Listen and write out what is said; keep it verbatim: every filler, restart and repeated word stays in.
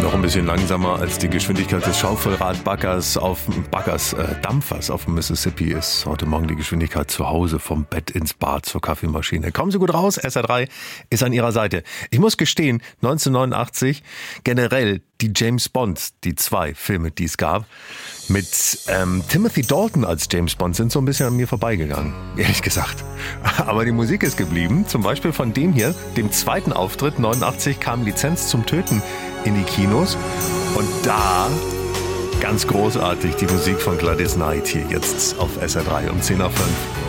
Noch ein bisschen langsamer als die Geschwindigkeit des Schaufelradbaggers auf Baggers äh, Dampfers auf dem Mississippi ist heute Morgen die Geschwindigkeit zu Hause vom Bett ins Bad zur Kaffeemaschine. Kommen Sie gut raus, S R drei ist an Ihrer Seite. Ich muss gestehen, neunzehnhundertneunundachtzig generell die James Bonds, die zwei Filme, die es gab, mit ähm, Timothy Dalton als James Bond sind so ein bisschen an mir vorbeigegangen, ehrlich gesagt. Aber die Musik ist geblieben, zum Beispiel von dem hier, dem zweiten Auftritt, neunundachtzig kam Lizenz zum Töten in die Kinos und da ganz großartig die Musik von Gladys Knight hier jetzt auf S R drei um zehn nach fünf.